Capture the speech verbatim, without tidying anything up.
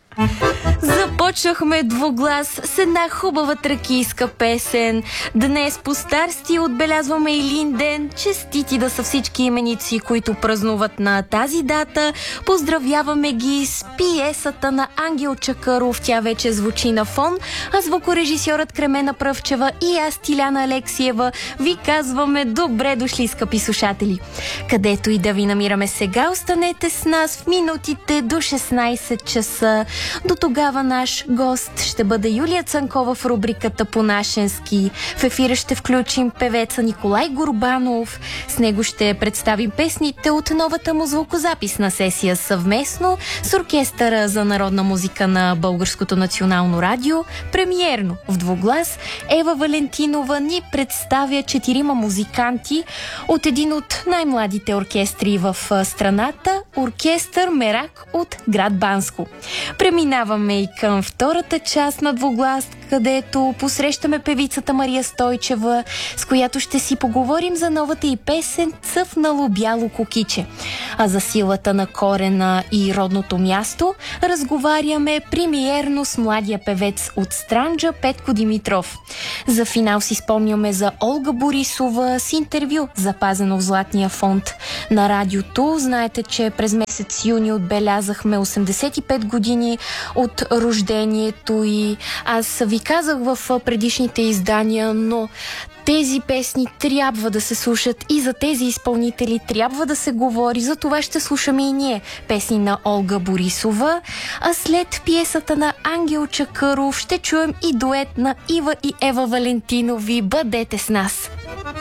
Започнахме двуглас с една хубава тракийска песен. Днес по стар стил отбелязваме Илин ден. Честити да са всички именици, които празнуват на тази дата. Поздравяваме ги с пиесата на Ангел Чакъров. Тя вече звучи на фон. А звукорежисьорът Кремена Пръвчева и аз, Тиляна Алексиева, ви казваме добре дошли, скъпи слушатели. Където и да ви намираме сега, останете с нас в минутите до шестнайсет часа. До тогава наш гост ще бъде Юлия Цанкова в рубриката По-нашенски. В ефира ще включим певеца Николай Горбанов. С него ще представим песните от новата му звукозаписна сесия съвместно с Оркестъра за народна музика на Българското национално радио. Премиерно в двуглас Ева Валентинова ни представя четирима музиканти от един от най-младите оркестри в страната – Оркестър Мерак от град Банско. Преминаваме и към втората част на двуглас, където посрещаме певицата Мария Стойчева, с която ще си поговорим за новата и песен "Цъфнало бяло кукиче". А за силата на корена и родното място разговаряме премиерно с младия певец от Странджа Петко Димитров. За финал си спомняме за Олга Борисова с интервю, запазено в Златния фонд на радиото. Знаете, че през месец юни отбелязахме осемдесет и пет години от рождението и аз ви казах в предишните издания, но тези песни трябва да се слушат и за тези изпълнители трябва да се говори. За това ще слушаме и ние песни на Олга Борисова, а след пиесата на Ангел Чакъров ще чуем и дует на Ива и Ева Валентинови. Бъдете с нас!